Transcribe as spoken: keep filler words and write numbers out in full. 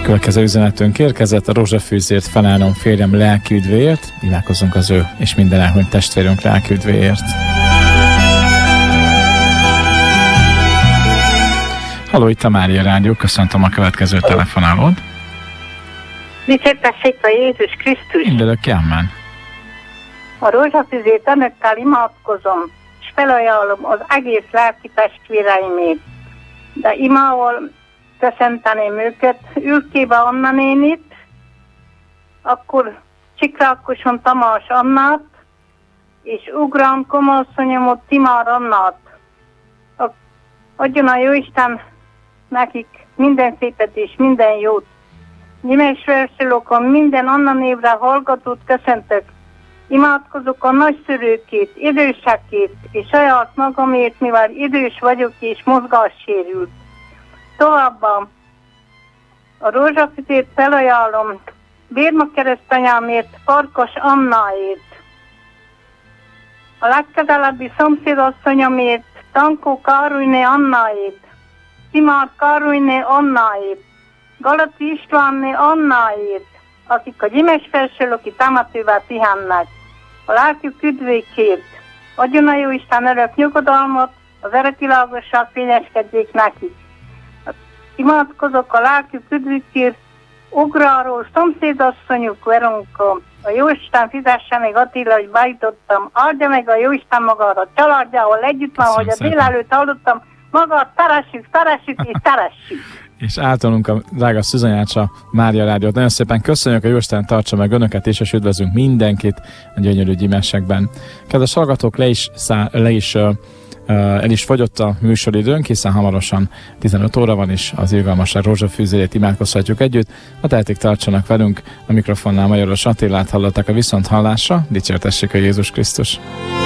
Következő üzenetünk érkezett: a rózsafűzért felállom férjem lelki üdvéért, imádkozzunk az ő és minden elhunyt testvérünk lelki üdvéért. Halló, itt a Mária Rádió, köszöntöm a következő telefonálót. Dicsértessék a Jézus Krisztus! Mindenök amen. A rózsafűzért önökkel imádkozom, és felajánlom az egész lelki testvéreimét. De imával köszönteném őket, Ülkébe Anna nénit, akkor Csikrákoson Tamás Annát, és Ugrán Komasszonyomot Timár Annát. Adjon a Jóisten nekik minden szépet és minden jót. Nyimes verselókon minden Anna névre hallgatót köszöntök. Imádkozok a nagyszülőkét, idősekét, és saját magamért, mivel idős vagyok és mozgássérült. Továbbá a rózsafűzért felajánlom Bérma keresztanyámért, Farkas Annáért. A legközelebbi szomszédasszonyomért, Tankó Károlyné Annáért, Timár Károlyné Annáért, Galati Istvánné Annáért, akik a Gyimes Felsőloki temetővel pihennek. A lelkük üdvékért adjon a Jóisten örök nyugodalmat, az eretvilágosság fényeskedjék nekik. Imádkozok a lelkük üdvékért, Ugráról szomszédasszonyuk Veronka. A Jóisten fizesse még Attila, hogy bejutottam. Adja meg a Jóisten magára a családjával együtt van, hogy a délelőtt hallottam, magát szeressük, szeressük és szeressük. És általunk a drága Szűzanyácsa Mária Rádiót. Nagyon szépen köszönjük, a Jóisten tartsa meg önöket is, és üdvözlünk mindenkit a gyönyörű gyimesekben. Kedves hallgatók, le is, szá, le is uh, el is fogyott a műsoridőnk, hiszen hamarosan tizenöt óra van, és az irgalmasság rózsafűzérét imádkozhatjuk együtt. A tehetik tartsanak velünk, a mikrofonnál Majoros Attilát hallották a viszonthallásra. Dicsértessék a Jézus Krisztus!